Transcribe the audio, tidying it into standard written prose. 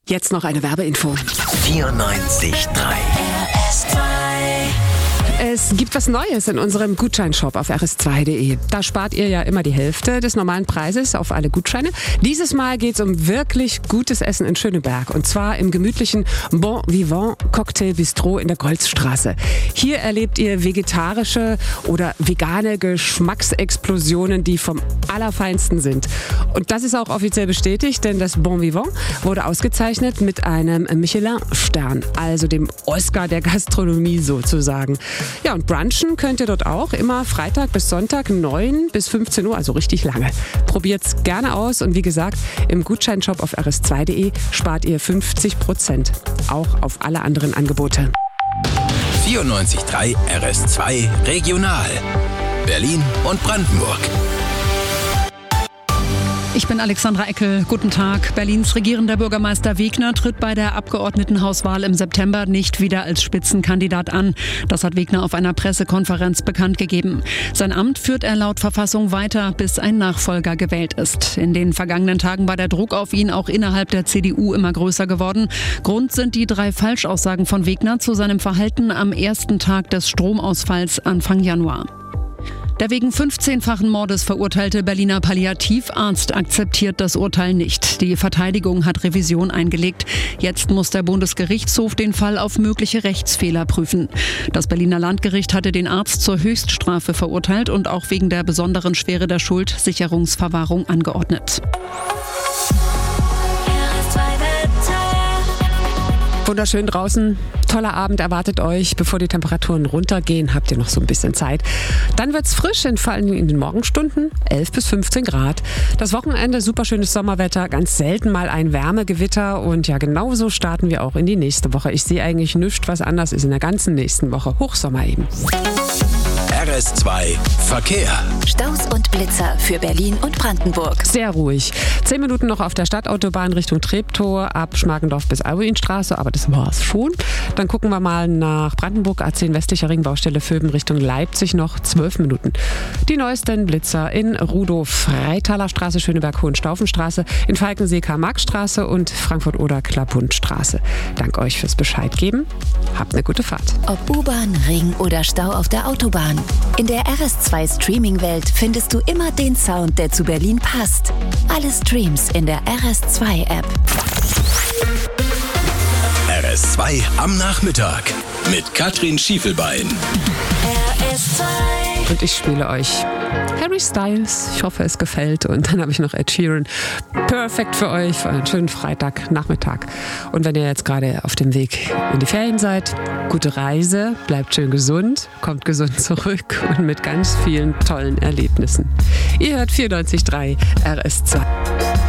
Jetzt noch eine Werbeinfo. 94.3 Es gibt was Neues in unserem Gutscheinshop auf rs2.de. Da spart ihr ja immer die Hälfte des normalen Preises auf alle Gutscheine. Dieses Mal geht es um wirklich gutes Essen in Schöneberg. Und zwar im gemütlichen Bon Vivant Cocktail Bistro in der Golzstraße. Hier erlebt ihr vegetarische oder vegane Geschmacksexplosionen, die vom Allerfeinsten sind. Und das ist auch offiziell bestätigt, denn das Bon Vivant wurde ausgezeichnet mit einem Michelin-Stern, also dem Oscar der Gastronomie sozusagen. Ja, und brunchen könnt ihr dort auch immer Freitag bis Sonntag 9 bis 15 Uhr, also richtig lange. Probiert's gerne aus und wie gesagt, im Gutscheinshop auf rs2.de spart ihr 50%, auch auf alle anderen Angebote. 94.3 RS2 Regional. Berlin und Brandenburg. Ich bin Alexandra Eckel. Guten Tag. Berlins regierender Bürgermeister Wegner tritt bei der Abgeordnetenhauswahl im September nicht wieder als Spitzenkandidat an. Das hat Wegner auf einer Pressekonferenz bekannt gegeben. Sein Amt führt er laut Verfassung weiter, bis ein Nachfolger gewählt ist. In den vergangenen Tagen war der Druck auf ihn auch innerhalb der CDU immer größer geworden. Grund sind die 3 Falschaussagen von Wegner zu seinem Verhalten am ersten Tag des Stromausfalls Anfang Januar. Der wegen 15-fachen Mordes verurteilte Berliner Palliativarzt akzeptiert das Urteil nicht. Die Verteidigung hat Revision eingelegt. Jetzt muss der Bundesgerichtshof den Fall auf mögliche Rechtsfehler prüfen. Das Berliner Landgericht hatte den Arzt zur Höchststrafe verurteilt und auch wegen der besonderen Schwere der Schuld Sicherungsverwahrung angeordnet. Wunderschön draußen. Toller Abend erwartet euch. Bevor die Temperaturen runtergehen, habt ihr noch so ein bisschen Zeit. Dann wird's frisch, vor allem in den Morgenstunden, 11 bis 15 Grad. Das Wochenende, super schönes Sommerwetter, ganz selten mal ein Wärmegewitter. Und ja, genauso starten wir auch in die nächste Woche. Ich sehe eigentlich nichts, was anders ist in der ganzen nächsten Woche. Hochsommer eben. RS2 Verkehr. Staus und Blitzer für Berlin und Brandenburg. Sehr ruhig. 10 Minuten noch auf der Stadtautobahn Richtung Treptow, ab Schmargendorf bis Albuinstraße, aber das war's schon. Dann gucken wir mal nach Brandenburg, A10 westlicher Ringbaustelle Vöben Richtung Leipzig noch 12 Minuten. Die neuesten Blitzer in Rudow, Freitaler Straße, Schöneberg-Hohenstaufenstraße, in Falkensee Karl-Marx-Straße und Frankfurt-Oder-Klapundstraße. Dank euch fürs Bescheid geben. Habt eine gute Fahrt. Ob U-Bahn, Ring oder Stau auf der Autobahn. In der RS2 Streaming-Welt findest du immer den Sound, der zu Berlin passt. Alle Streams in der RS2-App. RS2 am Nachmittag mit Katrin Schiefelbein. RS2. Und ich spiele euch Harry Styles. Ich hoffe, es gefällt. Und dann habe ich noch Ed Sheeran. Perfekt für euch für einen schönen Freitagnachmittag. Und wenn ihr jetzt gerade auf dem Weg in die Ferien seid, gute Reise, bleibt schön gesund, kommt gesund zurück und mit ganz vielen tollen Erlebnissen. Ihr hört 94.3 RS2.